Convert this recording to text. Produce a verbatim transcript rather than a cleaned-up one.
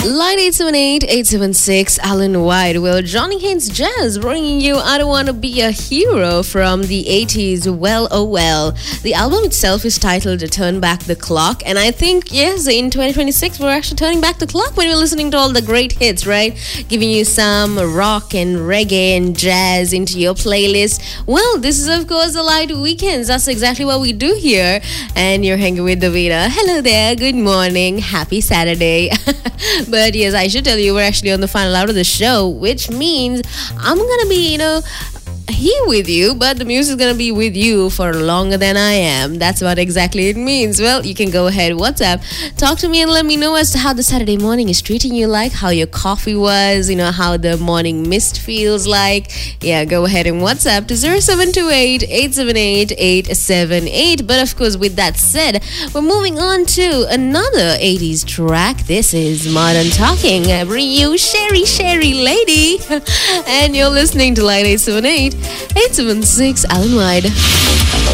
Line eight seven eight, eight seven six, Alan White. Well, Johnny Haynes Jazz bringing you I Don't Want to Be a Hero from the eighties. Well, oh well. The album itself is titled Turn Back the Clock. And I think, yes, in twenty twenty-six, we're actually turning back the clock when we're listening to all the great hits, right? Giving you some rock and reggae and jazz into your playlist. Well, this is, of course, the Light Weekends. That's exactly what we do here. And you're hanging with Davina. Hello there. Good morning. Happy Saturday. But yes, I should tell you, we're actually on the final hour of the show, which means I'm going to be, you know, here with you, but the music's gonna be with you for longer than I am. That's what exactly it means. Well, you can go ahead, WhatsApp, talk to me and let me know as to how the Saturday morning is treating you, like how your coffee was, you know, how the morning mist feels like. Yeah, go ahead and WhatsApp to zero seven two eight, eight seven eight, eight seven eight. But of course, with that said, we're moving on to another eighties track. This is Modern Talking. I bring you Sherry Sherry Lady, and you're listening to Line eight seven eight, eight seven six, Alan White.